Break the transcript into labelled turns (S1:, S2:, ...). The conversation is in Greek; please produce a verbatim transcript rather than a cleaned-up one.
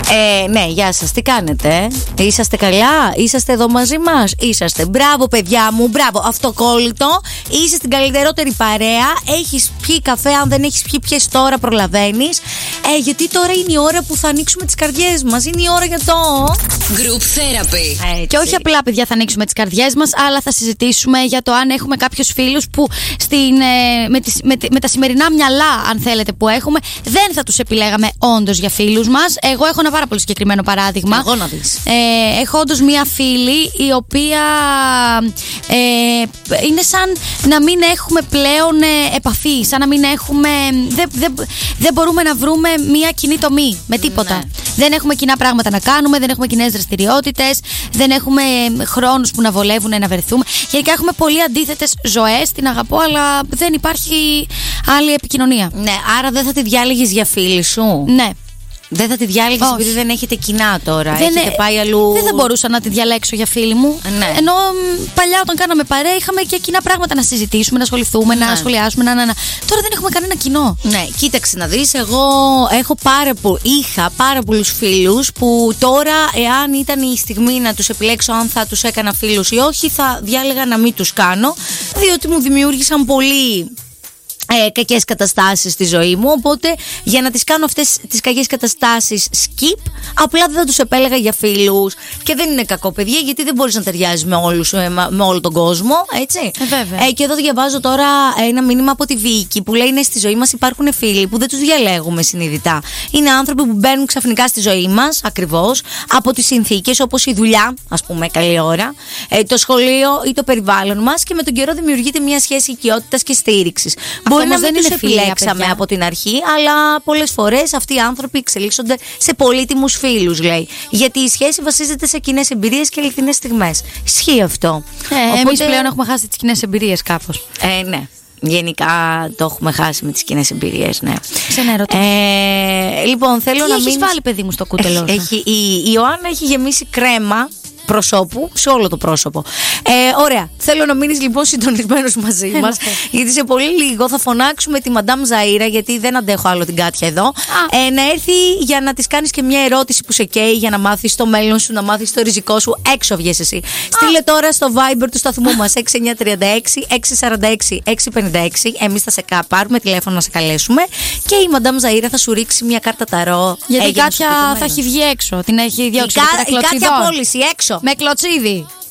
S1: Ε, ναι, γεια σας, τι κάνετε? Είσαστε καλά? Είσαστε εδώ μαζί μας? Είσαστε. Μπράβο, παιδιά μου, μπράβο. Αυτοκόλλητο. Είσαι στην καλύτερότερη παρέα. Έχεις πιει καφέ? Αν δεν έχεις πιει, πιες τώρα, προλαβαίνεις. Ε, γιατί τώρα είναι η ώρα που θα ανοίξουμε τις καρδιές μας. Είναι η ώρα για το
S2: Group Therapy.
S3: Έτσι. Και όχι απλά, παιδιά, θα ανοίξουμε τις καρδιές μας, αλλά θα συζητήσουμε για το αν έχουμε κάποιους φίλους που στην, ε, με, τις, με, με τα σημερινά μυαλά, αν θέλετε, που έχουμε, δεν θα τους επιλέγαμε όντως για φίλους μας. Εγώ έχω ένα πάρα πολύ συγκεκριμένο παράδειγμα.
S1: Εγώ να δεις.
S3: Ε, έχω όντως μία φίλη η οποία ε, είναι σαν να μην έχουμε πλέον ε, επαφή, σαν να μην έχουμε. Δεν δε, δε μπορούμε να βρούμε μία κοινή τομή με τίποτα. Ναι. Δεν έχουμε κοινά πράγματα να κάνουμε, δεν έχουμε κοινές δραστηριότητες, δεν έχουμε χρόνους που να βολεύουν να βρεθούμε. Γενικά έχουμε πολύ αντίθετες ζωές, την αγαπώ, αλλά δεν υπάρχει άλλη επικοινωνία.
S1: Ναι, άρα δεν θα τη διάλεγες για φίλη σου?
S3: Ναι.
S1: Δεν θα τη διάλεγες επειδή δεν έχετε κοινά τώρα?
S3: Δεν
S1: έχετε
S3: ε,
S1: πάει αλλού?
S3: Δεν θα μπορούσα να τη διαλέξω για φίλη μου.
S1: Ναι.
S3: Ενώ μ, παλιά όταν κάναμε παρέα είχαμε και κοινά πράγματα να συζητήσουμε, να ασχοληθούμε, ναι. να σχολιάσουμε. Να, να, να. Τώρα δεν έχουμε κανένα κοινό.
S1: Ναι, κοίταξε να δεις. Εγώ έχω πάρα πο... είχα πάρα πολλούς φίλους που τώρα, εάν ήταν η στιγμή να τους επιλέξω αν θα τους έκανα φίλους ή όχι, θα διάλεγα να μην τους κάνω, διότι μου δημιούργησαν πολύ Ε, κακές καταστάσεις στη ζωή μου. Οπότε για να τις κάνω αυτές τις κακές καταστάσεις skip, απλά δεν θα τους επέλεγα για φίλους. Και δεν είναι κακό, παιδιά, γιατί δεν μπορείς να ταιριάζεις με, όλους, με, με όλο τον κόσμο, έτσι.
S3: Ε, βέβαια.
S1: Ε, και εδώ διαβάζω τώρα ένα μήνυμα από τη Βίκη που λέει: ναι, στη ζωή μας υπάρχουν φίλοι που δεν τους διαλέγουμε συνειδητά. Είναι άνθρωποι που μπαίνουν ξαφνικά στη ζωή μας, ακριβώς, από τις συνθήκες, όπως η δουλειά, ας πούμε, καλή ώρα, ε, το σχολείο ή το περιβάλλον μας, και με τον καιρό δημιουργείται μια σχέση οικειότητας και στήριξης. Μπορεί να μην τους επιλέξαμε από την αρχή, αλλά πολλές φορές αυτοί οι άνθρωποι εξελίσσονται σε πολύτιμους φίλους, λέει. Γιατί η σχέση βασίζεται σε κοινές εμπειρίες και αληθινές στιγμές. Ισχύει αυτό.
S3: Ε, Οπότε... Εμείς πλέον έχουμε χάσει τις κοινές εμπειρίες κάπως.
S1: Ε, ναι. Γενικά το έχουμε χάσει με τις κοινές εμπειρίες, ναι.
S3: Ξενέρωτα.
S1: Ε, λοιπόν, θέλω
S3: Τι
S1: να
S3: έχεις
S1: μείνεις... βάλει,
S3: παιδί μου, στο κούτελό σου?
S1: Έχει, η, η Ιωάννα έχει γεμίσει κρέμα προσώπου, σε όλο το πρόσωπο. Ε, ωραία. Θέλω να μείνεις λοιπόν συντονισμένος μαζί μας, γιατί σε πολύ λίγο θα φωνάξουμε τη Μαντάμ Ζαΐρα, γιατί δεν αντέχω άλλο την Κάτια εδώ, ε, να έρθει για να της κάνεις και μια ερώτηση που σε καίει, για να μάθεις το μέλλον σου, να μάθεις το ριζικό σου. Έξω βγες εσύ. Στείλε τώρα στο Viber του σταθμού μας έξι εννιά τρία έξι έξι τέσσερα έξι έξι πέντε έξι. Εμείς θα σε πάρουμε τηλέφωνο να σε καλέσουμε και η Μαντάμ Ζαΐρα θα σου ρίξει μια κάρτα ταρό.
S3: Γιατί η Κάτια θα έχει βγει έξω. Την έχει διώξει.
S1: Η Κάτια πώληση έξω.
S3: Με κλωτσίδι.